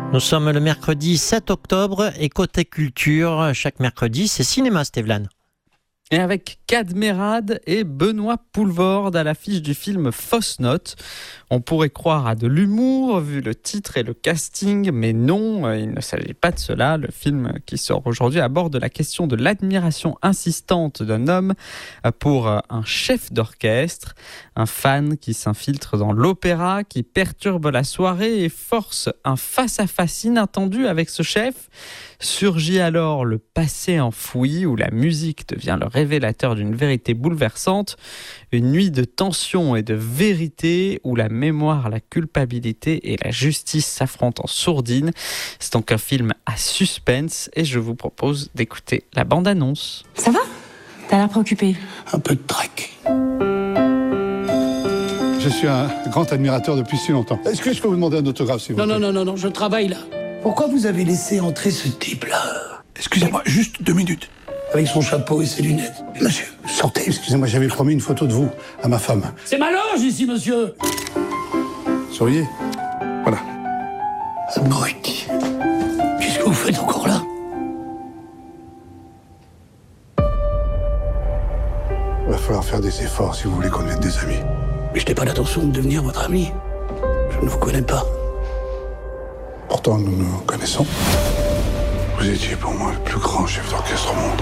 Nous sommes le mercredi 7 octobre et côté culture, chaque mercredi, c'est cinéma, Stéphane. Et avec Cadmerade et Benoît Poulvorde à l'affiche du film Fausse Note. On pourrait croire à de l'humour vu le titre et le casting, mais non, il ne s'agit pas de cela. Le film qui sort aujourd'hui aborde la question de l'admiration insistante d'un homme pour un chef d'orchestre, un fan qui s'infiltre dans l'opéra, qui perturbe la soirée et force un face-à-face inattendu avec ce chef. Surgit alors le passé enfoui où la musique devient le révélateur d'une vérité bouleversante, une nuit de tension et de vérité où la mémoire, la culpabilité et la justice s'affrontent en sourdine. C'est donc un film à suspense et je vous propose d'écouter la bande-annonce. Ça va ? T'as l'air préoccupé. Un peu de trac. Je suis un grand admirateur depuis si longtemps. Est-ce que je peux vous demander un autographe, s'il vous plaît ? Non, je travaille là. Pourquoi vous avez laissé entrer ce type-là ? Excusez-moi, juste 2 minutes. Avec son chapeau et ses lunettes. Monsieur, sortez. Excusez-moi, j'avais promis une photo de vous à ma femme. C'est ma loge ici, monsieur. Souriez. Voilà. Abruti. Qu'est-ce que vous faites encore là ? Il va falloir faire des efforts si vous voulez qu'on devienne des amis. Mais je n'ai pas l'intention de devenir votre ami. Je ne vous connais pas. Pourtant, nous nous connaissons. Vous étiez pour moi le plus grand chef d'orchestre au monde.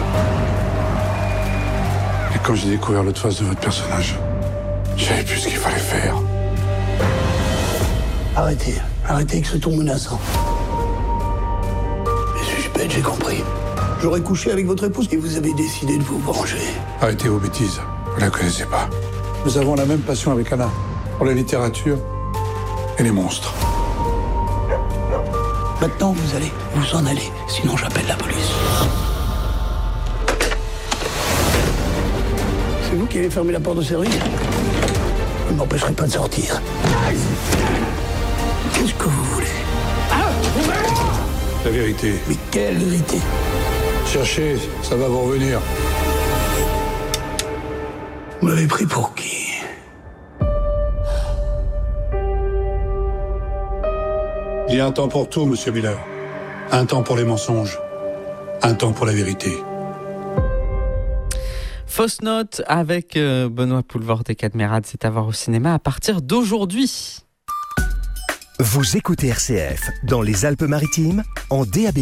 Et quand j'ai découvert l'autre face de votre personnage, je savais plus ce qu'il fallait faire. Arrêtez avec ce ton menaçant. Mais suis-je bête, j'ai compris. J'aurais couché avec votre épouse et vous avez décidé de vous venger. Arrêtez vos bêtises, vous la connaissez pas. Nous avons la même passion avec Anna, pour la littérature et les monstres. Maintenant, vous allez vous en aller, sinon j'appelle la police. C'est vous qui avez fermé la porte de service ? Vous ne m'empêcherez pas de sortir. Qu'est-ce que vous voulez ? La vérité. Mais quelle vérité ? Cherchez, ça va vous revenir. Vous m'avez pris pour qui ? Il y a un temps pour tout, monsieur Miller. Un temps pour les mensonges. Un temps pour la vérité. Fausse Note avec Benoît Poulvorde et Cadmerade, c'est à voir au cinéma à partir d'aujourd'hui. Vous écoutez RCF dans les Alpes-Maritimes en DAB+,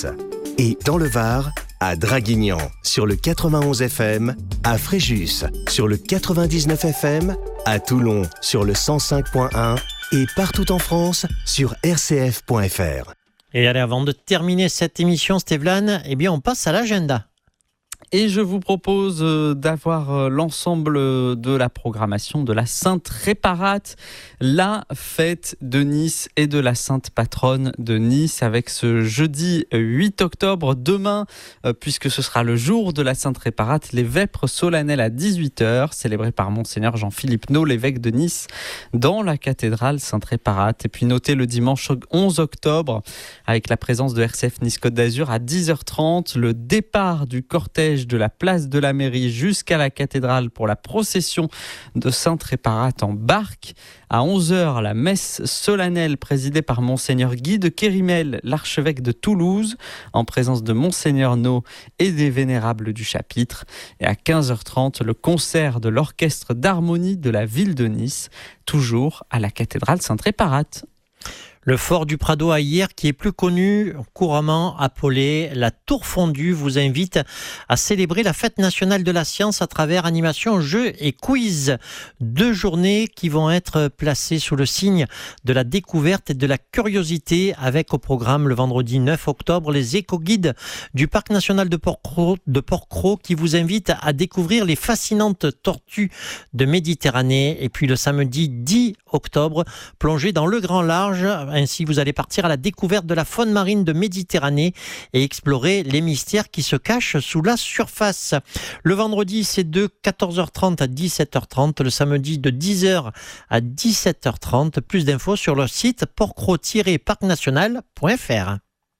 et dans le Var à Draguignan sur le 91 FM, à Fréjus sur le 99 FM, à Toulon sur le 105.1 et partout en France sur rcf.fr. Et allez, avant de terminer cette émission, Stéphane, eh bien, on passe à l'agenda. Et je vous propose d'avoir l'ensemble de la programmation de la Sainte Réparate, la fête de Nice et de la Sainte Patronne de Nice, avec ce jeudi 8 octobre, demain, puisque ce sera le jour de la Sainte Réparate, les vêpres solennelles à 18h, célébrées par Monseigneur Jean-Philippe Naud, l'évêque de Nice, dans la cathédrale Sainte Réparate. Et puis notez le dimanche 11 octobre, avec la présence de RCF Nice Côte d'Azur à 10h30, le départ du cortège de la place de la mairie jusqu'à la cathédrale pour la procession de Sainte Réparate en barque. À 11h, la messe solennelle présidée par Monseigneur Guy de Kérimel, l'archevêque de Toulouse, en présence de Monseigneur Naud et des vénérables du chapitre. Et à 15h30, le concert de l'orchestre d'harmonie de la ville de Nice, toujours à la cathédrale Sainte Réparate. Le fort du Prado à Hyères, qui est plus connu couramment appelé la Tour Fondue, vous invite à célébrer la fête nationale de la science à travers animations, jeux et quiz. 2 journées qui vont être placées sous le signe de la découverte et de la curiosité, avec au programme le vendredi 9 octobre les éco-guides du Parc national de Port-Cros qui vous invitent à découvrir les fascinantes tortues de Méditerranée. Et puis le samedi 10 octobre, plongez dans le grand large. Ainsi, vous allez partir à la découverte de la faune marine de Méditerranée et explorer les mystères qui se cachent sous la surface. Le vendredi, c'est de 14h30 à 17h30. Le samedi, de 10h à 17h30. Plus d'infos sur le site portcros-parcnational.fr.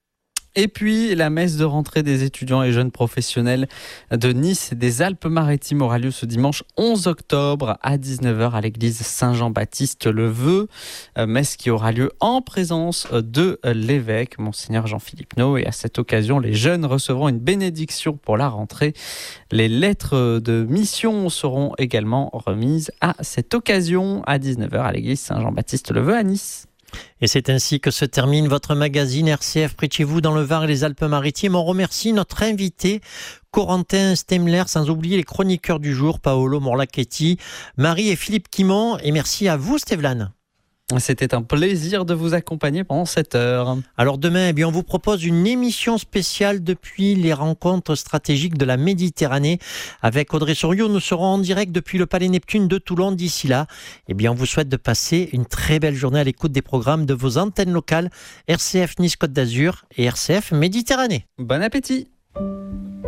Et puis, la messe de rentrée des étudiants et jeunes professionnels de Nice et des Alpes-Maritimes aura lieu ce dimanche 11 octobre à 19h à l'église Saint-Jean-Baptiste-le-Veu. Messe qui aura lieu en présence de l'évêque, Monseigneur Jean-Philippe Naud. Et à cette occasion, les jeunes recevront une bénédiction pour la rentrée. Les lettres de mission seront également remises à cette occasion à 19h à l'église Saint-Jean-Baptiste-le-Veu à Nice. Et c'est ainsi que se termine votre magazine RCF près de chez vous dans le Var et les Alpes-Maritimes. On remercie notre invité Corentin Stemler, sans oublier les chroniqueurs du jour, Paolo Morlachetti, Marie et Philippe Quimont. Et merci à vous, Stéphane. C'était un plaisir de vous accompagner pendant cette heure. Alors demain, on vous propose une émission spéciale depuis les rencontres stratégiques de la Méditerranée. Avec Audrey Soriot, nous serons en direct depuis le Palais Neptune de Toulon. D'ici là, on vous souhaite de passer une très belle journée à l'écoute des programmes de vos antennes locales RCF Nice Côte d'Azur et RCF Méditerranée. Bon appétit!